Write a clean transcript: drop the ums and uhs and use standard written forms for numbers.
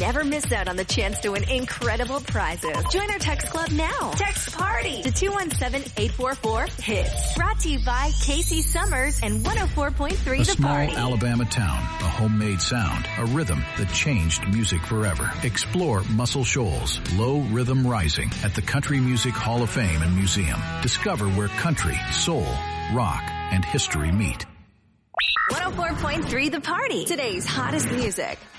never miss out on the chance to win incredible prizes. Join our text club now. Text PARTY to 217-844-HITS. Brought to you by Casey Summers and 104.3 A The small Party. Alabama town, a homemade sound, a rhythm that changed music forever. Explore Muscle Shoals, Low Rhythm Rising at the Country Music Hall of Fame and Museum. Discover where country, soul, rock, and history meet. 104.3 The Party. Today's hottest music.